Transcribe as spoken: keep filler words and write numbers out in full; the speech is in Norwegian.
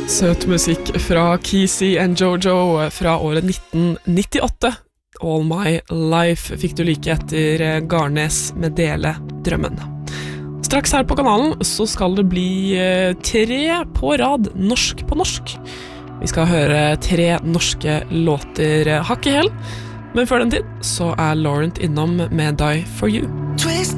Søt musikk fra Kesey and Jojo fra året nitten nittiåtte. All My Life fikk du like etter Garnes med Dele Drømmen. Straks her på kanalen så skal det bli tre på rad norsk på norsk. Vi skal høre tre norske låter hakk i hæl, men før den tid så er Laurent innom med Die For You. Twist